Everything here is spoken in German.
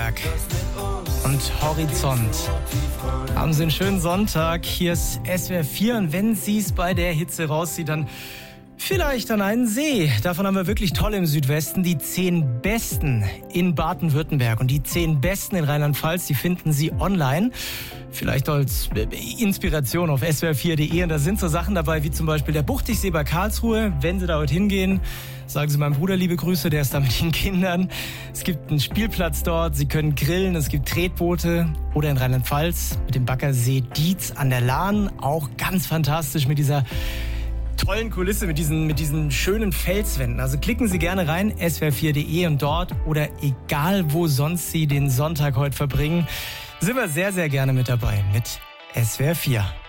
Württemberg und Horizont. Haben Sie einen schönen Sonntag. Hier ist SWR 4 und wenn Sie es bei der Hitze rauszieht, dann vielleicht an einen See. Davon haben wir wirklich tolle im Südwesten. Die 10 Besten in Baden-Württemberg und die 10 Besten in Rheinland-Pfalz, die finden Sie online. Vielleicht als Inspiration auf swr4.de. Und da sind so Sachen dabei wie zum Beispiel der Buchtichsee bei Karlsruhe. Wenn Sie da heute hingehen, sagen Sie meinem Bruder liebe Grüße, der ist da mit den Kindern. Es gibt einen Spielplatz dort, Sie können grillen, es gibt Tretboote. Oder in Rheinland-Pfalz mit dem Baggersee Dietz an der Lahn. Auch ganz fantastisch mit dieser tollen Kulisse, mit diesen schönen Felswänden. Also klicken Sie gerne rein, swr4.de und dort oder egal wo sonst Sie den Sonntag heute verbringen, sind wir sehr, sehr gerne mit dabei mit SWR 4.